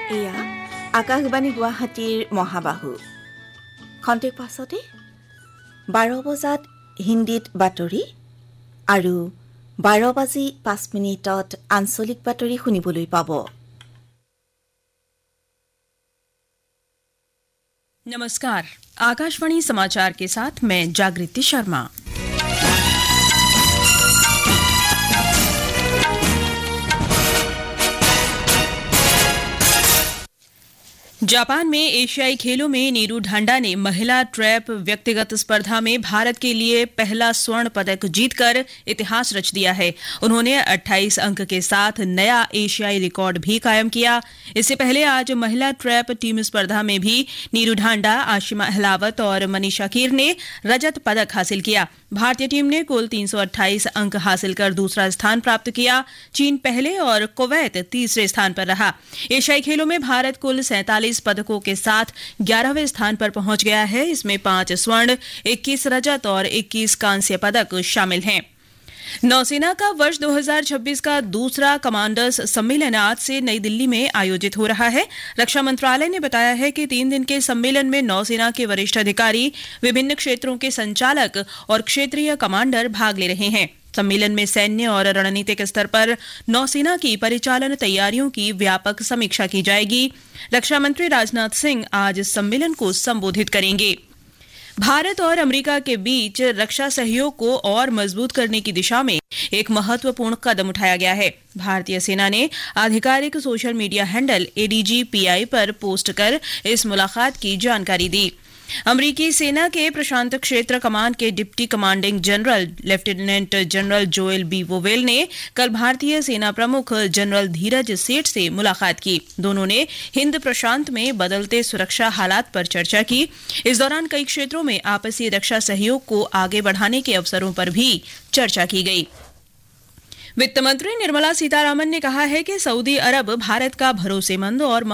এয়া আকাশবাণী গুৱাহাটীৰ মহাবাহু খন্তেক পাছতে 12 বজাত হিন্দীত বাতৰি আৰু 12:05 আঞ্চলিক বাতৰি শুনিবলৈ পাব। नमस्कार, आकाशवाणी समाचार के साथ मैं जागृति शर्मा। जापान में एशियाई खेलों में नीरू ढांडा ने महिला ट्रैप व्यक्तिगत स्पर्धा में भारत के लिए पहला स्वर्ण पदक जीतकर इतिहास रच दिया है। उन्होंने 28 अंक के साथ नया एशियाई रिकॉर्ड भी कायम किया। इससे पहले आज महिला ट्रैप टीम स्पर्धा में भी नीरू ढांडा, आशिमा अहलावत और मनीषा कीर ने रजत पदक हासिल किया। भारतीय टीम ने कुल 328 अंक हासिल कर दूसरा स्थान प्राप्त किया। चीन पहले और कुवैत तीसरे स्थान पर रहा। एशियाई खेलों में भारत कुल 47 पदकों के साथ 11वें स्थान पर पहुंच गया है। इसमें 5 स्वर्ण, 21 रजत और 21 कांस्य पदक शामिल हैं। नौसेना का वर्ष 2026 का दूसरा कमांडर्स सम्मेलन आज से नई दिल्ली में आयोजित हो रहा है। रक्षा मंत्रालय ने बताया है कि 3 दिन के सम्मेलन में नौसेना के वरिष्ठ अधिकारी, विभिन्न क्षेत्रों के संचालक और क्षेत्रीय कमांडर भाग ले रहे हैं। सम्मेलन में सैन्य और रणनीतिक स्तर पर नौसेना की परिचालन तैयारियों की व्यापक समीक्षा की जाएगी। रक्षा मंत्री राजनाथ सिंह आज सम्मेलन को संबोधित करेंगे। भारत और अमेरिका के बीच रक्षा सहयोग को और मजबूत करने की दिशा में एक महत्वपूर्ण कदम उठाया गया है। भारतीय सेना ने आधिकारिक सोशल मीडिया हैंडल ADGPI पर पोस्ट कर इस मुलाकात की जानकारी दी। अमेरिकी सेना के प्रशांत क्षेत्र कमान के deputy commanding general lieutenant general Joel B vowel ने कल भारतीय सेना प्रमुख जनरल धीरज सेठ से मुलाकात की। दोनों ने हिंद प्रशांत में बदलते सुरक्षा हालात पर चर्चा की। इस दौरान कई क्षेत्रों में आपसी रक्षा सहयोग को आगे बढ़ाने के अवसरों पर भी चर्चा की गई। वित्त मंत्री निर्मला सीतारामन ने कहा है कि सऊदी अरब भारत का भरोसेमंद और